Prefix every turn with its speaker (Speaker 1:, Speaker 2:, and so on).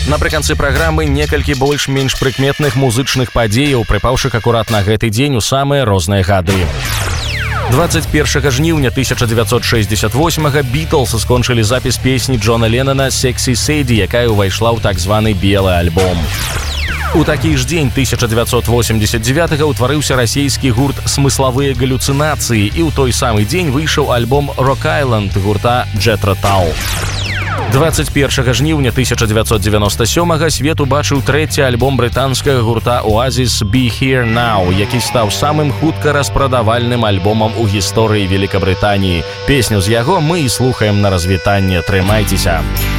Speaker 1: Напрыканцы праграмы некалькі больш-менш прыкметных музычных падзеяў, прыпаўшых акурат на гэты дзень у самыя розныя гады. 21 жніўня 1968-га Beatles скончылі запіс песні Джона Леннона «Sexy Sadie», якая ўвайшла ў так званы белы альбом. У такі ж дзень 1989-га ўтварыўся расійскі гурт «Смысловые галлюцинации», і ў той самы дзень выйшаў альбом «Rock Island» гурта Jethro Tull. 21 жніўня 1997-га свет убачыў трэці альбом брытанскага гурта Oasis «Be Here Now», які стаў самым хутка распрадавальным альбомам у гісторыі Великабрытаніі. Песню з яго мы і слухаем на развітанне. Трымайцеся!